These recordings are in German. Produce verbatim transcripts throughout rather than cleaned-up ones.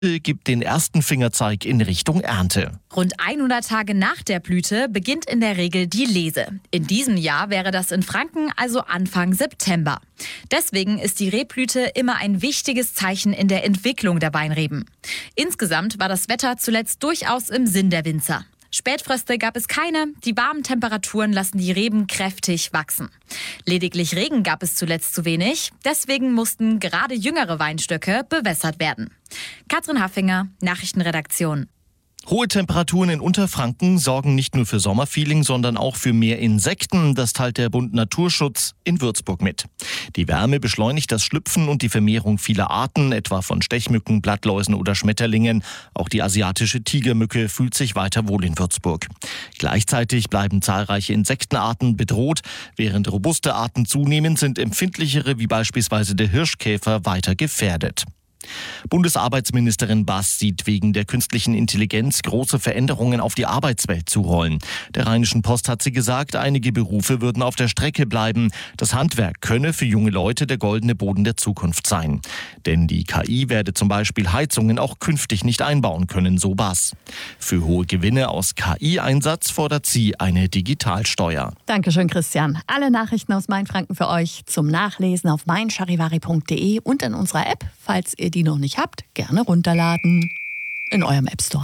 gibt den ersten Fingerzeig in Richtung Ernte. Rund hundert Tage nach der Blüte beginnt in der Regel die Lese. In diesem Jahr wäre das in Franken also Anfang September. Deswegen ist die Rebblüte immer ein wichtiges Zeichen in der Entwicklung der Weinreben. Insgesamt war das Wetter zuletzt durchaus im Sinn der Winzer. Spätfröste gab es keine, die warmen Temperaturen lassen die Reben kräftig wachsen. Lediglich Regen gab es zuletzt zu wenig, deswegen mussten gerade jüngere Weinstöcke bewässert werden. Katrin Haffinger, Nachrichtenredaktion. Hohe Temperaturen in Unterfranken sorgen nicht nur für Sommerfeeling, sondern auch für mehr Insekten. Das teilt der Bund Naturschutz in Würzburg mit. Die Wärme beschleunigt das Schlüpfen und die Vermehrung vieler Arten, etwa von Stechmücken, Blattläusen oder Schmetterlingen. Auch die asiatische Tigermücke fühlt sich weiter wohl in Würzburg. Gleichzeitig bleiben zahlreiche Insektenarten bedroht. Während robuste Arten zunehmen, sind empfindlichere, wie beispielsweise der Hirschkäfer, weiter gefährdet. Bundesarbeitsministerin Bass sieht wegen der künstlichen Intelligenz große Veränderungen auf die Arbeitswelt zurollen. Der Rheinischen Post hat sie gesagt, einige Berufe würden auf der Strecke bleiben. Das Handwerk könne für junge Leute der goldene Boden der Zukunft sein. Denn die K I werde zum Beispiel Heizungen auch künftig nicht einbauen können, so Bass. Für hohe Gewinne aus K I-Einsatz fordert sie eine Digitalsteuer. Dankeschön, Christian. Alle Nachrichten aus Mainfranken für euch zum Nachlesen auf mein charivari punkt de und in unserer App, falls ihr die noch nicht habt, gerne runterladen in eurem App Store.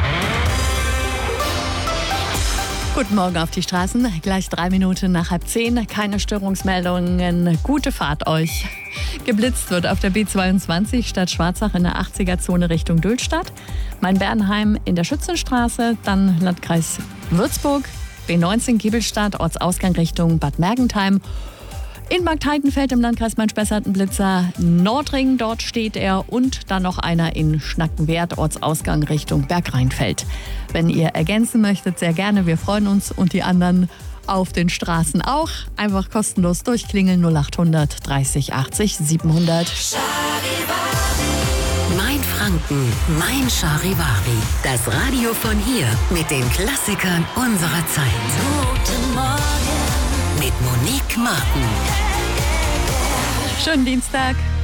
Guten Morgen auf die Straßen, gleich drei Minuten nach halb zehn, keine Störungsmeldungen, gute Fahrt euch. Geblitzt wird auf der B zweiundzwanzig Stadt Schwarzach in der achtziger-Zone Richtung Dülstadt, Main-Bernheim in der Schützenstraße, dann Landkreis Würzburg, B neunzehn Kiebelstadt, Ortsausgang Richtung Bad Mergentheim. In Marktheidenfeld im Landkreis Main-Spessart ein Blitzer, Nordring, dort steht er, und dann noch einer in Schnackenwerth, Ortsausgang Richtung Bergrheinfeld. Wenn ihr ergänzen möchtet, sehr gerne, wir freuen uns, und die anderen auf den Straßen auch. Einfach kostenlos durchklingeln null acht hundert dreißig achtzig siebenhundert. Mainfranken, mein Charivari. Das Radio von hier mit den Klassikern unserer Zeit. Guten Morgen mit Monique Martin. Schönen Dienstag.